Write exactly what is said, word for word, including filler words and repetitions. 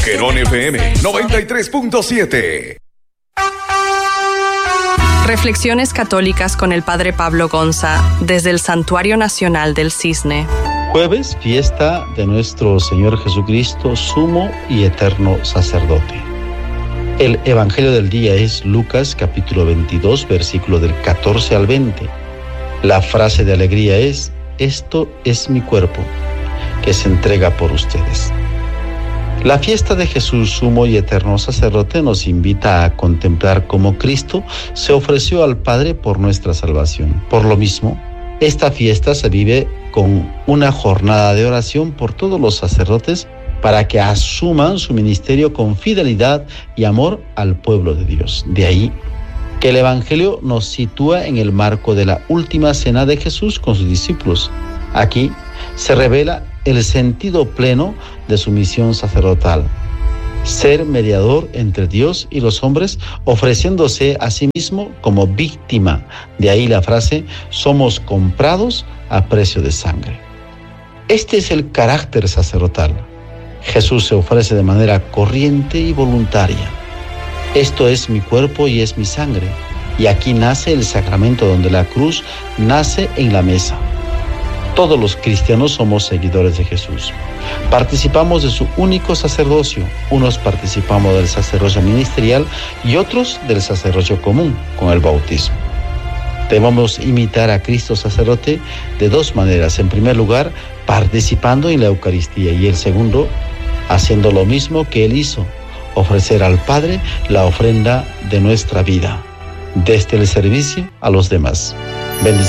Querón F M noventa y tres punto siete. Reflexiones católicas con el Padre Pablo Gonza desde el Santuario Nacional del Cisne. Jueves, fiesta de nuestro Señor Jesucristo, sumo y eterno sacerdote. El Evangelio del día es Lucas capítulo veintidós, versículo del catorce al veinte. La frase de alegría es: esto es mi cuerpo, que se entrega por ustedes. La fiesta de Jesús, sumo y eterno sacerdote, nos invita a contemplar cómo Cristo se ofreció al Padre por nuestra salvación. Por lo mismo, esta fiesta se vive con una jornada de oración por todos los sacerdotes para que asuman su ministerio con fidelidad y amor al pueblo de Dios. De ahí que el Evangelio nos sitúa en el marco de la última cena de Jesús con sus discípulos. Aquí se revela el sentido pleno de su misión sacerdotal: ser mediador entre Dios y los hombres, ofreciéndose a sí mismo como víctima. De ahí la frase: somos comprados a precio de sangre. Este es el carácter sacerdotal. Jesús se ofrece de manera corriente y voluntaria. Esto es mi cuerpo y es mi sangre. Y aquí nace el sacramento donde la cruz nace en la mesa. Todos los cristianos somos seguidores de Jesús. Participamos de su único sacerdocio. Unos participamos del sacerdocio ministerial y otros del sacerdocio común, con el bautismo. Debemos imitar a Cristo sacerdote de dos maneras. En primer lugar, participando en la Eucaristía, y el segundo, haciendo lo mismo que Él hizo: ofrecer al Padre la ofrenda de nuestra vida, desde el servicio a los demás. Bendiciones.